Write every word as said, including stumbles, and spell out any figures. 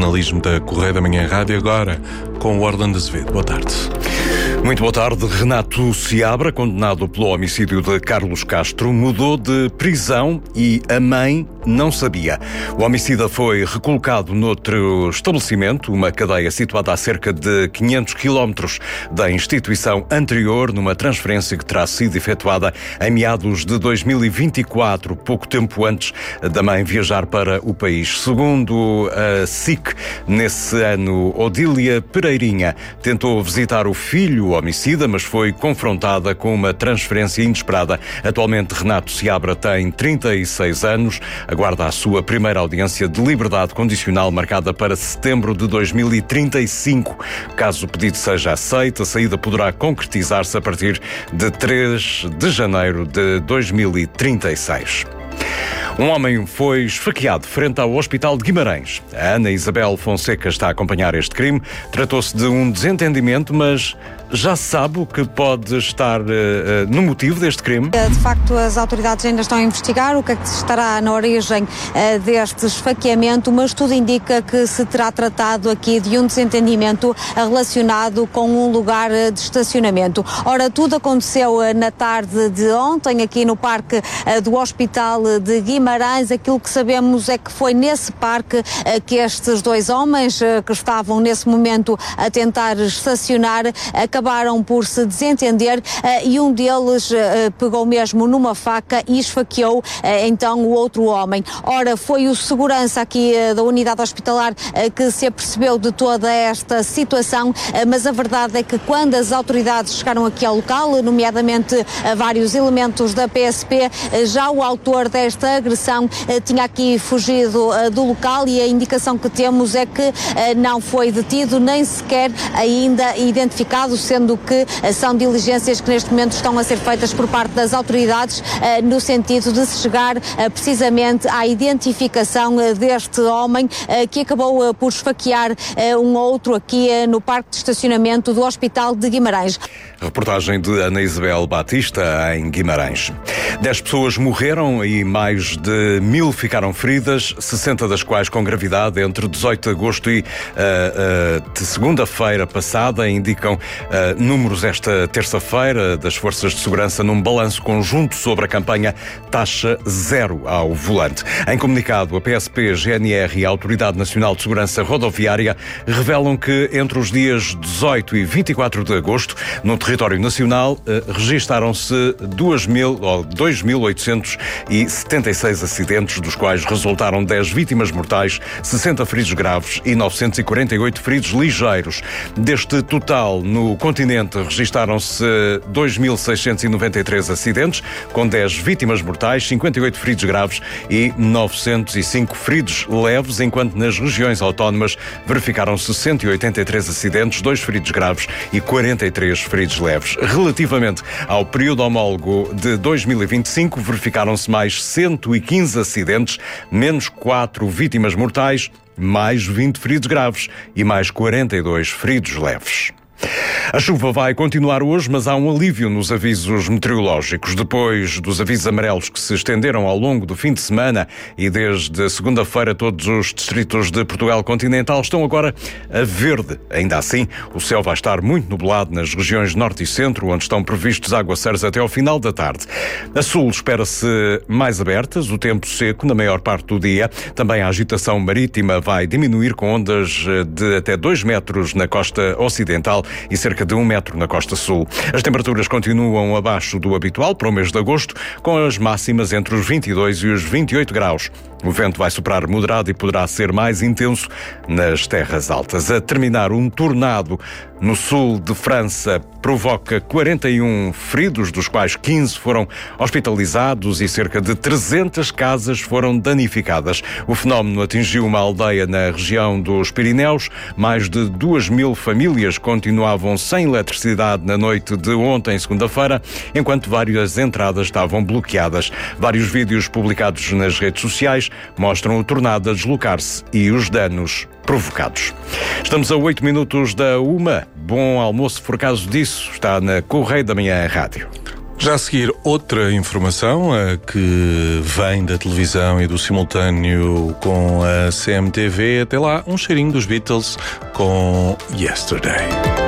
jornalismo da Correio da Manhã Rádio, agora com o Orlando Azevedo. Boa tarde. Muito boa tarde. Renato Seabra, condenado pelo homicídio de Carlos Castro, mudou de prisão e a mãe não sabia. O homicida foi recolocado noutro estabelecimento, uma cadeia situada a cerca de quinhentos quilómetros da instituição anterior, numa transferência que terá sido efetuada em meados de dois mil e vinte e quatro, pouco tempo antes da mãe viajar para o país. Segundo a S I C, nesse ano, Odília Pereirinha tentou visitar o filho homicida, mas foi confrontada com uma transferência inesperada. Atualmente, Renato Seabra tem trinta e seis anos, aguarda a sua primeira audiência de liberdade condicional marcada para setembro de dois mil e trinta e cinco. Caso o pedido seja aceito, a saída poderá concretizar-se a partir de três de janeiro de dois mil e trinta e seis. Um homem foi esfaqueado frente ao Hospital de Guimarães. A Ana Isabel Fonseca está a acompanhar este crime. Tratou-se de um desentendimento, mas já sabe o que pode estar uh, uh, no motivo deste crime? De facto, as autoridades ainda estão a investigar o que é que estará na origem uh, deste esfaqueamento, mas tudo indica que se terá tratado aqui de um desentendimento relacionado com um lugar de estacionamento. Ora, tudo aconteceu uh, na tarde de ontem, aqui no parque uh, do Hospital de Guimarães. Aquilo que sabemos é que foi nesse parque uh, que estes dois homens uh, que estavam nesse momento a tentar estacionar acabaram por se desentender uh, e um deles uh, pegou mesmo numa faca e esfaqueou uh, então o outro homem. Ora, foi o segurança aqui uh, da unidade hospitalar uh, que se apercebeu de toda esta situação, uh, mas a verdade é que quando as autoridades chegaram aqui ao local, nomeadamente uh, vários elementos da P S P, uh, já o autor desta agressão uh, tinha aqui fugido uh, do local e a indicação que temos é que uh, não foi detido nem sequer ainda identificado, sendo que são diligências que neste momento estão a ser feitas por parte das autoridades no sentido de se chegar precisamente à identificação deste homem que acabou por esfaquear um outro aqui no parque de estacionamento do Hospital de Guimarães. Reportagem de Ana Isabel Batista em Guimarães. Dez pessoas morreram e mais de mil ficaram feridas, sessenta das quais com gravidade entre dezoito de agosto e uh, uh, de segunda-feira passada, indicam uh, números esta terça-feira das Forças de Segurança num balanço conjunto sobre a campanha Taxa Zero ao Volante. Em comunicado, a P S P, G N R e a Autoridade Nacional de Segurança Rodoviária revelam que entre os dias dezoito e vinte e quatro de agosto, no território nacional, eh, registaram-se dois mil oitocentos e setenta e seis acidentes, dos quais resultaram dez vítimas mortais, sessenta feridos graves e novecentos e quarenta e oito feridos ligeiros. Deste total, no continente, registaram-se dois mil seiscentos e noventa e três acidentes, com dez vítimas mortais, cinquenta e oito feridos graves e novecentos e cinco feridos leves, enquanto nas regiões autónomas verificaram-se cento e oitenta e três acidentes, dois feridos graves e quarenta e três feridos leves. Relativamente ao período homólogo de dois mil e vinte e cinco, verificaram-se mais cento e quinze acidentes, menos quatro vítimas mortais, mais vinte feridos graves e mais quarenta e dois feridos leves. A chuva vai continuar hoje, mas há um alívio nos avisos meteorológicos. Depois dos avisos amarelos que se estenderam ao longo do fim de semana e desde segunda-feira todos os distritos de Portugal continental estão agora a verde. Ainda assim, o céu vai estar muito nublado nas regiões norte e centro, onde estão previstos aguaceiros até ao final da tarde. A sul espera-se mais abertas, o tempo seco na maior parte do dia. Também a agitação marítima vai diminuir, com ondas de até dois metros na costa ocidental e cerca de um metro na costa sul. As temperaturas continuam abaixo do habitual para o mês de agosto, com as máximas entre os vinte e dois e os vinte e oito graus. O vento vai soprar moderado e poderá ser mais intenso nas terras altas. A terminar, um tornado no sul de França provoca quarenta e um feridos, dos quais quinze foram hospitalizados e cerca de trezentas casas foram danificadas. O fenómeno atingiu uma aldeia na região dos Pirineus. Mais de duas mil famílias continuavam sem eletricidade na noite de ontem, segunda-feira, enquanto várias entradas estavam bloqueadas. Vários vídeos publicados nas redes sociais mostram o tornado a deslocar-se e os danos provocados. Estamos a oito minutos da uma. Bom almoço, por causa disso, está na Correio da Manhã Rádio. Já a seguir, outra informação uh, que vem da televisão e do simultâneo com a C M T V. Até lá, um cheirinho dos Beatles com Yesterday.